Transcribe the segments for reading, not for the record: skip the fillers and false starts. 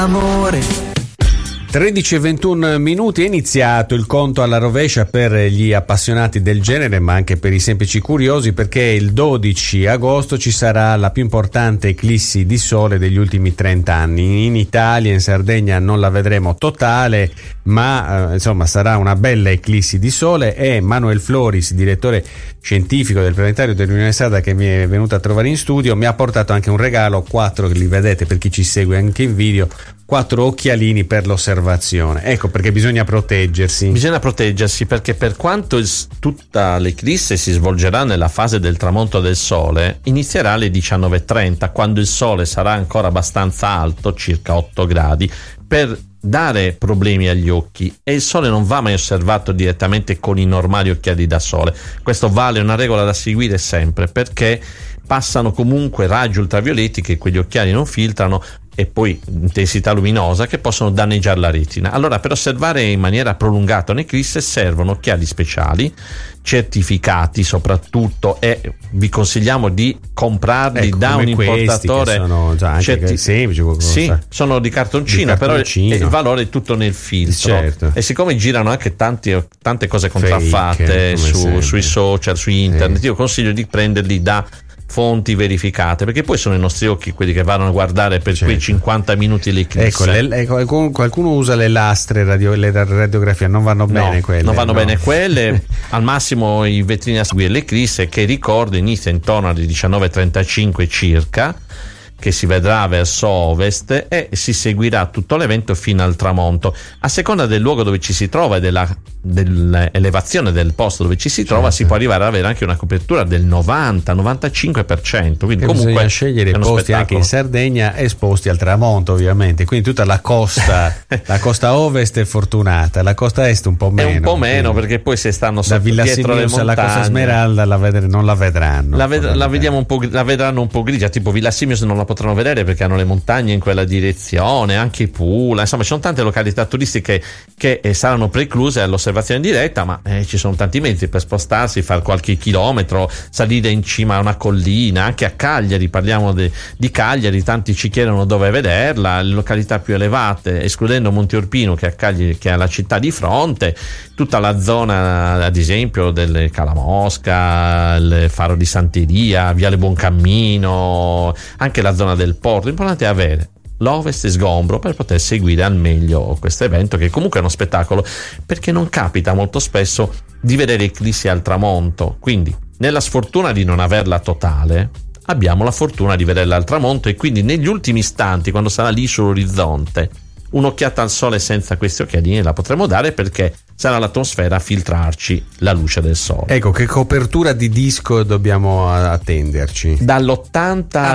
Amore. 13:21 è iniziato il conto alla rovescia per gli appassionati del genere, ma anche per i semplici curiosi, perché il 12 agosto ci sarà la più importante eclissi di sole degli ultimi 30 anni. In Italia, in Sardegna non la vedremo totale, ma insomma sarà una bella eclissi di sole, e Manuel Floris, direttore scientifico del planetario dell'Unione Sarda, che mi è venuto a trovare in studio, mi ha portato anche un regalo, 4, che li vedete per chi ci segue anche in video, 4 occhialini per l'osservazione. Ecco perché bisogna proteggersi. Bisogna proteggersi perché, per quanto tutta l'eclisse si svolgerà nella fase del tramonto del Sole, inizierà alle 19:30, quando il Sole sarà ancora abbastanza alto, circa 8 gradi, per dare problemi agli occhi, e il Sole non va mai osservato direttamente con i normali occhiali da sole. Questo vale, una regola da seguire sempre, perché passano comunque raggi ultravioletti che quegli occhiali non filtrano, e poi intensità luminosa, che possono danneggiare la retina. Allora, per osservare in maniera prolungata un'eclisse servono occhiali speciali, certificati soprattutto, e vi consigliamo di comprarli da un importatore. Sono già anche semplici, sì, sono di cartoncino, però il valore è tutto nel filtro. Certo. E siccome girano anche tante cose contraffatte sui social, su internet, io consiglio di prenderli da fonti verificate, perché poi sono i nostri occhi quelli che vanno a guardare per quei 50 minuti l'eclisse. Ecco, qualcuno usa le lastre, le radiografie, non vanno bene quelle. Non vanno bene quelle. Al massimo i vetrini a seguire l'eclisse, che ricordo inizia intorno alle 19:35 circa, che si vedrà verso ovest, e si seguirà tutto l'evento fino al tramonto. A seconda del luogo dove ci si trova e dell'elevazione del posto dove ci si trova, si può arrivare ad avere anche una copertura del 90-95%. Quindi comunque bisogna scegliere posti anche in Sardegna esposti al tramonto, ovviamente. Quindi tutta la costa la costa ovest è fortunata, la costa est un po' meno. È un po' meno, perché poi se stanno da Villa dietro le montagne, alla Costa Smeralda non la vedranno. La vedranno un po' grigia, tipo Villa Simios non la potranno vedere perché hanno le montagne in quella direzione, anche Pula, insomma ci sono tante località turistiche che saranno precluse all'osservazione diretta, ma ci sono tanti mezzi per spostarsi, fare qualche chilometro, salire in cima a una collina. Anche a Cagliari, parliamo di Cagliari, tanti ci chiedono dove vederla, le località più elevate, escludendo Monte Orpino, che a Cagliari, che è la città di fronte, tutta la zona ad esempio del Calamosca, il Faro di Santeria, Viale Buoncammino, anche la zona del porto. L'importante è avere l'ovest sgombro per poter seguire al meglio questo evento, che comunque è uno spettacolo, perché non capita molto spesso di vedere eclissi al tramonto. Quindi, nella sfortuna di non averla totale, abbiamo la fortuna di vederla al tramonto, e quindi negli ultimi istanti, quando sarà lì sull'orizzonte, un'occhiata al sole senza questi occhialini la potremo dare, perché sarà l'atmosfera a filtrarci la luce del sole. Ecco, che copertura di disco dobbiamo attenderci? Dall'80 al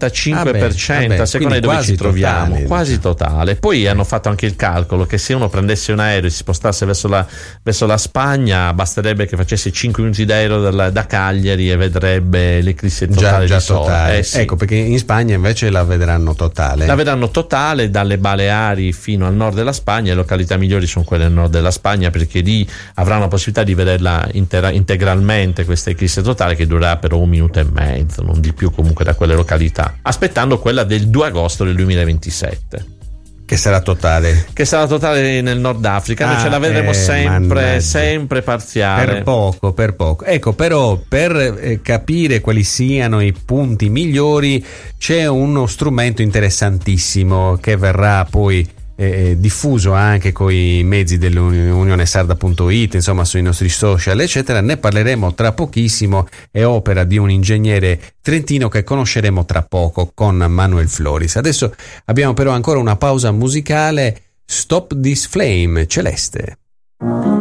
95%, a seconda di dove ci troviamo, totale, quasi totale. Poi hanno fatto anche il calcolo che se uno prendesse un aereo e si spostasse verso la Spagna, basterebbe che facesse 5 minuti d'aereo da Cagliari e vedrebbe l'eclisse totale già di sole. Totale. Sì. Ecco, perché in Spagna invece la vedranno totale. La vedranno totale dalle Baleari fino al nord della Spagna. Le località migliori sono quelle del nord della Spagna, perché lì avranno la possibilità di vederla integralmente, questa eclisse totale, che durerà per 1 minuto e mezzo, non di più, comunque, da quelle località, aspettando quella del 2 agosto del 2027. Che sarà totale nel Nord Africa. Noi ce la vedremo sempre parziale, per poco. Ecco, però per capire quali siano i punti migliori c'è uno strumento interessantissimo che verrà poi diffuso anche con i mezzi dell'unionesarda.it, insomma sui nostri social eccetera. Ne parleremo tra pochissimo, è opera di un ingegnere trentino che conosceremo tra poco con Manuel Floris. Adesso abbiamo però ancora una pausa musicale. Stop This Flame, Celeste.